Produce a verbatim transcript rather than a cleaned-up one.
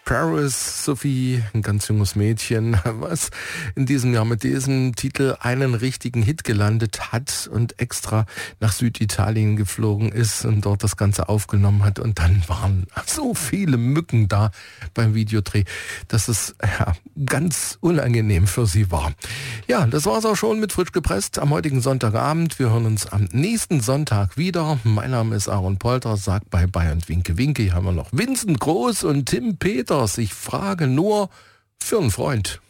Paris, Sophie, ein ganz junges Mädchen, was in diesem Jahr mit diesem Titel einen richtigen Hit gelandet hat und extra nach Süditalien geflogen ist und dort das Ganze aufgenommen hat. Und dann waren so viele Mücken da beim Videodreh, dass es ja, ganz unangenehm für sie war. Ja, das war's auch schon mit Frisch gepresst am heutigen Sonntagabend. Wir hören uns am nächsten Sonntag wieder. Mein Name ist Aaron Polter, sagt bye bye und winke winke. Hier haben wir noch Vincent Groß und Tim Peters. Ich frage nur für einen Freund.